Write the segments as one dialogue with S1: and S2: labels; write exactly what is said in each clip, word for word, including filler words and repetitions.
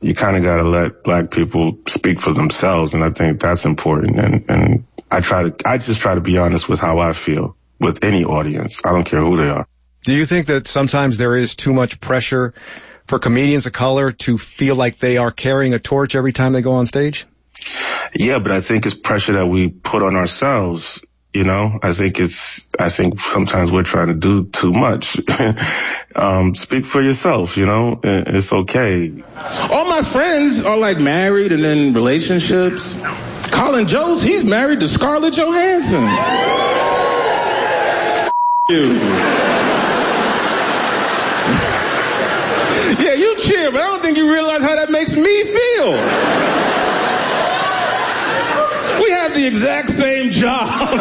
S1: you kind of got to let black people speak for themselves, and I think that's important. And, and I try to, I just try to be honest with how I feel with any audience. I don't care who they are.
S2: Do you think that sometimes there is too much pressure for comedians of color to feel like they are carrying a torch every time they go on stage?
S1: Yeah, but I think it's pressure that we put on ourselves. You know, I think it's, I think sometimes we're trying to do too much. um, speak for yourself, you know, it's okay.
S3: All my friends are like married and in relationships. Colin Jost, he's married to Scarlett Johansson. you. Yeah, you cheer, but I don't think you realize how that makes me feel. We have the exact same job.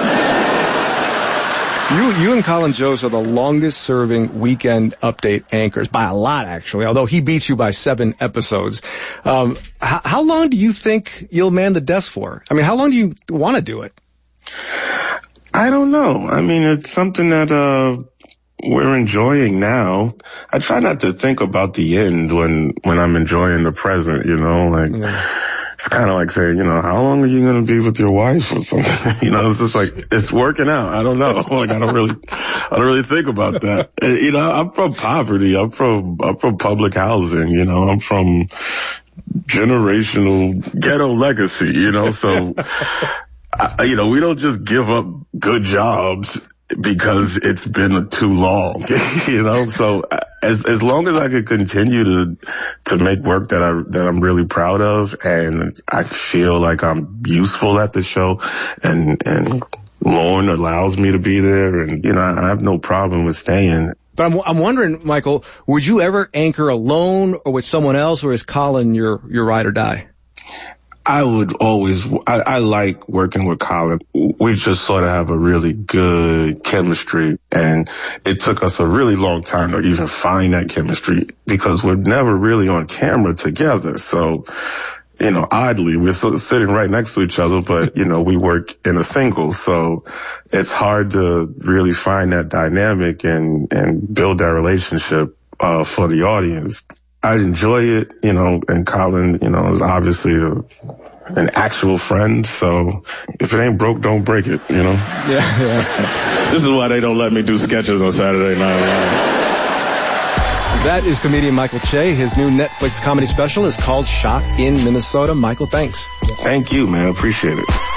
S2: You, you and Colin Jost are the longest-serving Weekend Update anchors, by a lot, actually, although he beats you by seven episodes. Um, how, how long do you think you'll man the desk for? I mean, how long do you want to do it?
S1: I don't know. I mean, it's something that uh we're enjoying now. I try not to think about the end when when I'm enjoying the present, you know, like... Yeah. It's kind of like saying, you know, how long are you going to be with your wife or something? You know, it's just like, it's working out. I don't know. Like, I don't really, I don't really think about that. You know, I'm from poverty. I'm from, I'm from public housing. You know, I'm from generational ghetto legacy, you know, so, I, you know, we don't just give up good jobs because it's been too long, you know, so as, as long as I could continue to, to make work that I, that I'm really proud of, and I feel like I'm useful at the show, and, and Lorne allows me to be there, and, you know, I have no problem with staying.
S2: But I'm, I'm wondering, Michael, would you ever anchor alone or with someone else, or is Colin your, your ride or die?
S1: I would always, I, I like working with Colin. We just sort of have a really good chemistry, and it took us a really long time to even find that chemistry because we're never really on camera together. So, you know, oddly, we're sort of sitting right next to each other, but, you know, we work in a single. So it's hard to really find that dynamic and, and build that relationship, uh, for the audience. I enjoy it, you know, and Colin, you know, is obviously a, an actual friend, so if it ain't broke, don't break it, you know?
S2: Yeah, yeah.
S3: This is why they don't let me do sketches on Saturday Night Live.
S2: That is comedian Michael Che. His new Netflix comedy special is called Shot in Minnesota. Michael, thanks.
S1: Thank you, man. Appreciate it.